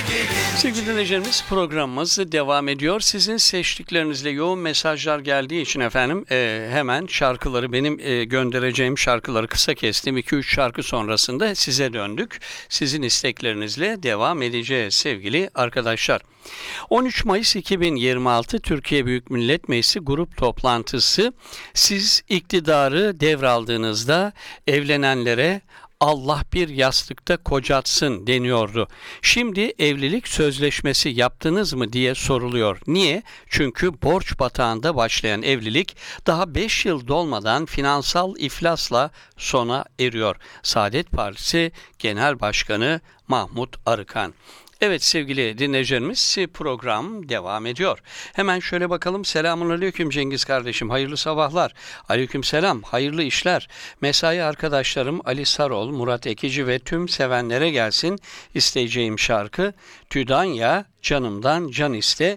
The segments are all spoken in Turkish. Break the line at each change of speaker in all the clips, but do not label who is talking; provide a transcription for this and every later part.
Sevgili dinleyicilerimiz, programımız devam ediyor. Sizin seçtiklerinizle yoğun mesajlar geldiği için efendim hemen şarkıları, benim göndereceğim şarkıları kısa kestim. 2-3 şarkı sonrasında size döndük. Sizin isteklerinizle devam edeceğiz sevgili arkadaşlar. 13 Mayıs 2026 Türkiye Büyük Millet Meclisi grup toplantısı. Siz iktidarı devraldığınızda evlenenlere Allah bir yastıkta kocatsın deniyordu. Şimdi evlilik sözleşmesi yaptınız mı diye soruluyor. Niye? Çünkü borç batağında başlayan evlilik daha 5 yıl dolmadan finansal iflasla sona eriyor. Saadet Partisi Genel Başkanı Mahmut Arıkan. Evet sevgili dinleyicilerimiz, program devam ediyor. Hemen şöyle bakalım. Selamünaleyküm Cengiz kardeşim. Hayırlı sabahlar. Aleykümselam. Hayırlı işler. Mesai arkadaşlarım Ali Sarol, Murat Ekici ve tüm sevenlere gelsin isteyeceğim şarkı Tüdanya Canımdan Can İste.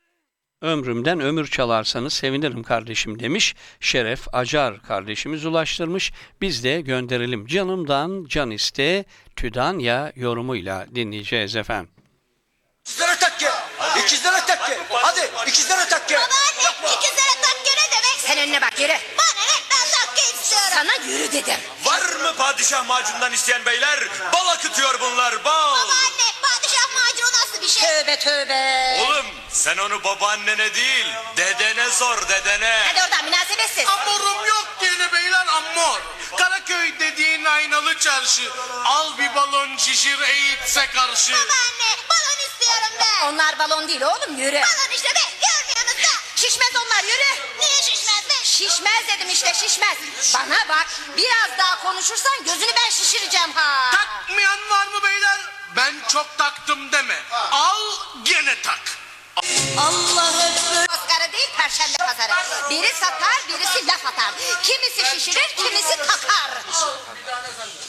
Ömrümden ömür çalarsanız sevinirim kardeşim demiş. Şeref Acar kardeşimiz ulaştırmış. Biz de gönderelim. Canımdan Can İste Tüdanya yorumuyla dinleyeceğiz efendim.
İkizlere takke. İkizlere takke. Hadi ikizlere takke.
Babaanne ikizlere takke ne demek?
Sen önüne bak yürü.
Bana ne, ben takke istiyorum.
Sana yürü dedim.
Var mı padişah macundan isteyen beyler? Bal akıtıyor bunlar bal.
Babaanne padişah macunu nasıl bir şey?
Tövbe tövbe.
Oğlum sen onu babaannene değil dedene sor dedene.
Hadi oradan münasebetsiz.
Amorum yok yine beyler ammor. Karaköy dediğin aynalı çarşı. Al bir balon şişir eğitse karşı.
Babaanne balon istiyorum ben.
Onlar balon değil oğlum yürü.
Balon işte be, görmüyorsunuz da.
Şişmez onlar yürü.
Niye şişmez be?
Şişmez dedim işte şişmez. Bana bak biraz daha konuşursan gözünü ben şişireceğim ha.
Takmayan var mı beyler? Ben çok taktım deme. Al gene tak.
Allah'ım. Pazarı değil perşembe pazarı. Biri satar birisi laf atar. Kimisi şişirir kimisi takar.